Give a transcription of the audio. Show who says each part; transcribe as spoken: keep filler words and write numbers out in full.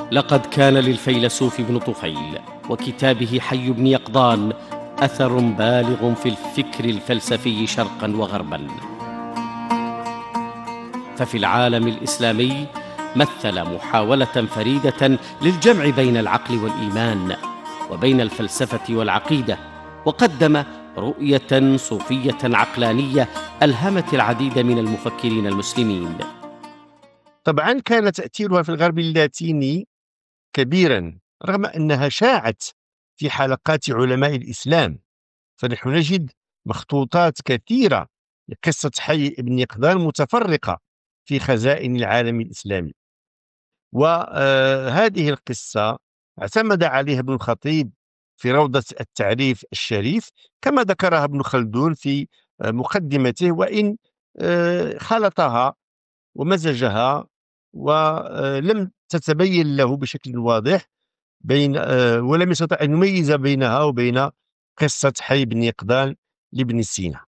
Speaker 1: لقد كان للفيلسوف ابن طفيل وكتابه حي بن يقظان أثر بالغ في الفكر الفلسفي شرقا وغربا. ففي العالم الإسلامي مثل محاولة فريدة للجمع بين العقل والإيمان وبين الفلسفة والعقيدة، وقدم رؤية صوفية عقلانية ألهمت العديد من المفكرين المسلمين.
Speaker 2: طبعا كان تأثيرها في الغرب اللاتيني كبيرا رغم أنها شاعت في حلقات علماء الإسلام، فنحن نجد مخطوطات كثيرة لقصة حي بن يقظان متفرقة في خزائن العالم الإسلامي. وهذه القصة اعتمد عليها ابن الخطيب في روضة التعريف الشريف كما ذكرها ابن خلدون في مقدمته، وإن خلطها ومزجها ولم تتبين له بشكل واضح بين ولم يستطع أن يميز بينها وبين قصة حي بن يقظان لابن سينا.